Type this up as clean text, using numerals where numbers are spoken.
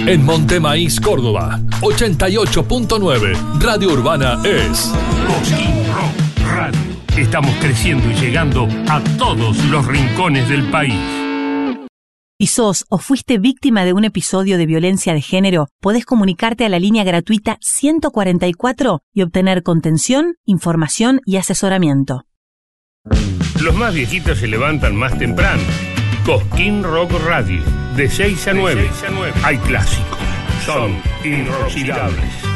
En Montemaíz, Córdoba, 88.9, Radio Urbana es Cosquín Rock Radio. Estamos creciendo y llegando a todos los rincones del país. Si sos o fuiste víctima de un episodio de violencia de género, podés comunicarte a la línea gratuita 144 y obtener contención, información y asesoramiento. Los más viejitos se levantan más temprano. Cosquín Rock Radio, de 6 a 9. Hay clásicos, son inoxidables.